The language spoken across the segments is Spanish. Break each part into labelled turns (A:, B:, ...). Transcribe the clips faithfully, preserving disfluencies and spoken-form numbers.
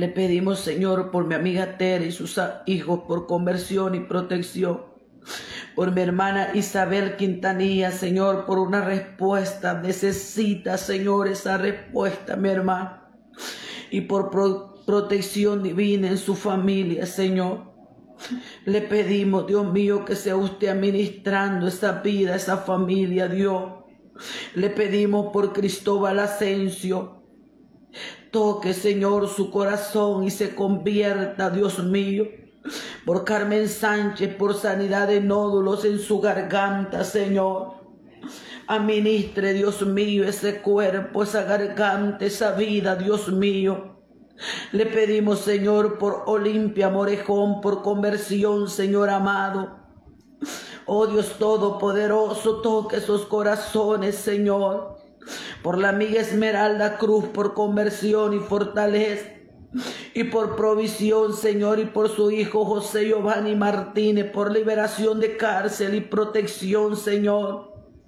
A: Le pedimos, Señor, por mi amiga Tere y sus hijos, por conversión y protección. Por mi hermana Isabel Quintanilla, Señor, por una respuesta. Necesita, Señor, esa respuesta, mi hermano. Y por pro protección divina en su familia, Señor. Le pedimos, Dios mío, que sea usted administrando esa vida, esa familia, Dios. Le pedimos por Cristóbal Asensio. Toque, Señor, su corazón y se convierta, Dios mío. Por Carmen Sánchez, por sanidad de nódulos en su garganta, Señor. Administre, Dios mío, ese cuerpo, esa garganta, esa vida, Dios mío. Le pedimos, Señor, por Olimpia Morejón, por conversión, Señor amado. Oh Dios Todopoderoso, toque esos corazones, Señor. Por la amiga Esmeralda Cruz, por conversión y fortaleza. Y por provisión, Señor, y por su hijo José Giovanni Martínez, por liberación de cárcel y protección, Señor.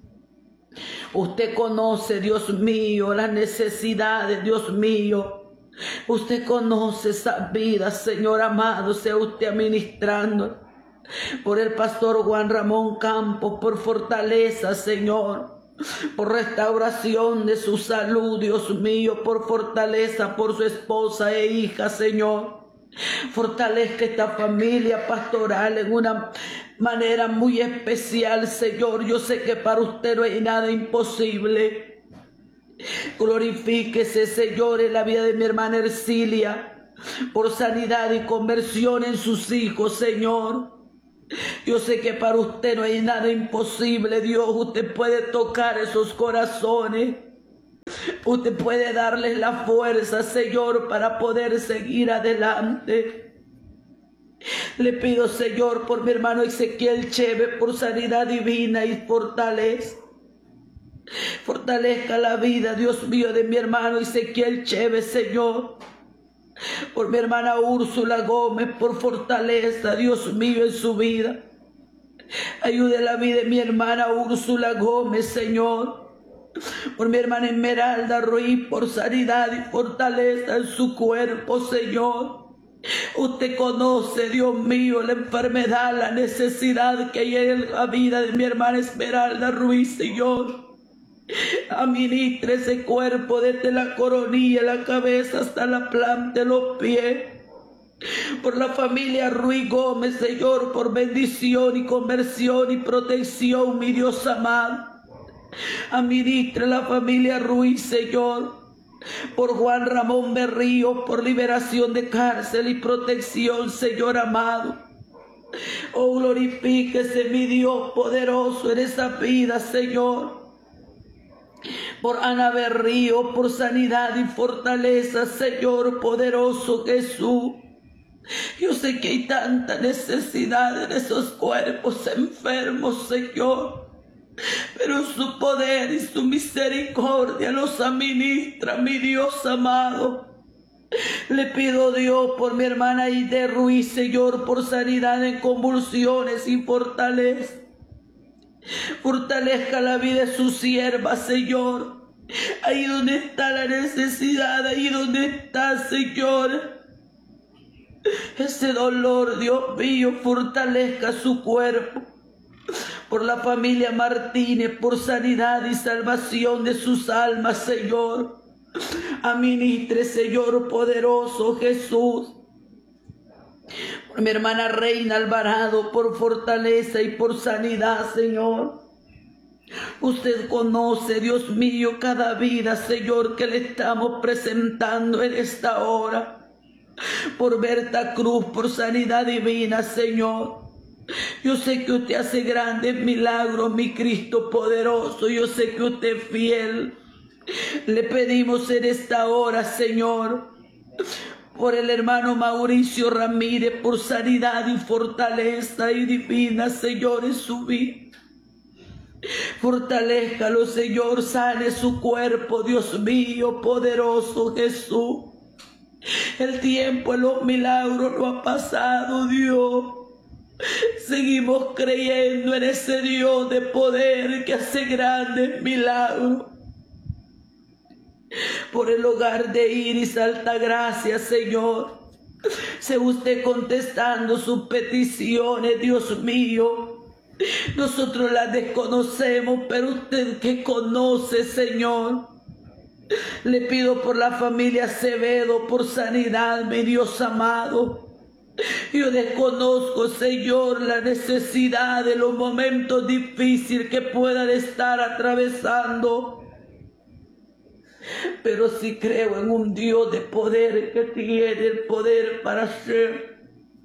A: Usted conoce, Dios mío, las necesidades, Dios mío. Usted conoce esa vida, Señor amado, sea usted administrando. Por el pastor Juan Ramón Campos, por fortaleza, Señor. Por restauración de su salud, Dios mío, por fortaleza, por su esposa e hija, Señor. Fortalezca esta familia pastoral en una manera muy especial, Señor. Yo sé que para usted no hay nada imposible. Glorifíquese, Señor, en la vida de mi hermana Ercilia, por sanidad y conversión en sus hijos, Señor. Yo sé que para usted no hay nada imposible, Dios. Usted puede tocar esos corazones. Usted puede darles la fuerza, Señor, para poder seguir adelante. Le pido, Señor, por mi hermano Ezequiel Cheve, por sanidad divina y fortaleza. Fortalezca la vida, Dios mío, de mi hermano Ezequiel Cheve, Señor. Por mi hermana Úrsula Gómez, por fortaleza, Dios mío, en su vida. Ayude la vida de mi hermana Úrsula Gómez, Señor. Por mi hermana Esmeralda Ruiz, por sanidad y fortaleza en su cuerpo, Señor. Usted conoce, Dios mío, la enfermedad, la necesidad que hay en la vida de mi hermana Esmeralda Ruiz, Señor. Administre ese cuerpo desde la coronilla, la cabeza hasta la planta de los pies. Por la familia Ruiz Gómez, Señor, por bendición y conversión y protección, mi Dios amado. Administre la familia Ruiz, Señor. Por Juan Ramón Berrío, por liberación de cárcel y protección, Señor amado. Oh, glorifíquese, mi Dios poderoso, en esa vida, Señor. Por Ana Berrío, por sanidad y fortaleza, Señor poderoso Jesús. Yo sé que hay tanta necesidad en esos cuerpos enfermos, Señor. Pero su poder y su misericordia los administra, mi Dios amado. Le pido, Dios, por mi hermana Aide Ruiz, Señor, por sanidad en convulsiones y fortaleza. Fortalezca la vida de su sierva, Señor. Ahí donde está la necesidad, ahí donde está, Señor, ese dolor, Dios mío, fortalezca su cuerpo. Por la familia Martínez, por sanidad y salvación de sus almas, Señor. Administre, Señor poderoso Jesús. Por mi hermana Reina Alvarado, por fortaleza y por sanidad, Señor. Usted conoce, Dios mío, cada vida, Señor, que le estamos presentando en esta hora. Por Berta Cruz, por sanidad divina, Señor. Yo sé que usted hace grandes milagros, mi Cristo poderoso. Yo sé que usted es fiel. Le pedimos en esta hora, Señor, por el hermano Mauricio Ramírez, por sanidad y fortaleza y divina, Señor, en su vida. Fortalézcalo, Señor, sane su cuerpo, Dios mío, poderoso Jesús. El tiempo en los milagros no ha pasado, Dios. Seguimos creyendo en ese Dios de poder que hace grandes milagros. por el hogar de Iris Altagracia, Señor. Sea usted contestando sus peticiones, Dios mío. Nosotros las desconocemos, pero usted que conoce, Señor. Le pido por la familia Acevedo, por sanidad, mi Dios amado. Yo desconozco, Señor, la necesidad de los momentos difíciles que puedan estar atravesando. Pero sí creo en un Dios de poder que tiene el poder para hacer.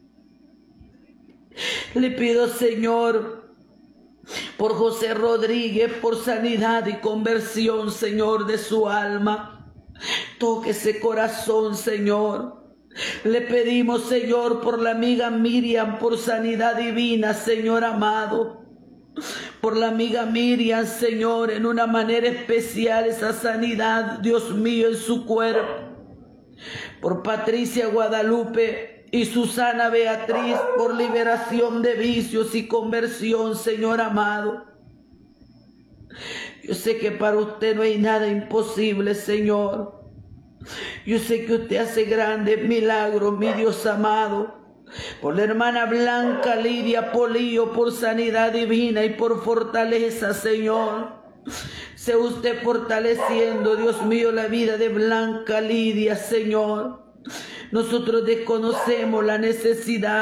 A: Le pido, Señor, por José Rodríguez, por sanidad y conversión, Señor, de su alma. Toque ese corazón, Señor. Le pedimos, Señor, por la amiga Miriam, por sanidad divina, Señor amado. Por la amiga Miriam, Señor, en una manera especial esa sanidad, Dios mío, en su cuerpo. Por Patricia Guadalupe y Susana Beatriz, por liberación de vicios y conversión, Señor amado. Yo sé que para usted no hay nada imposible, Señor. Yo sé que usted hace grandes milagros, mi Dios amado. Por la hermana Blanca Lidia Polillo, por sanidad divina y por fortaleza, Señor. Sea usted fortaleciendo, Dios mío, la vida de Blanca Lidia, Señor. Nosotros desconocemos la necesidad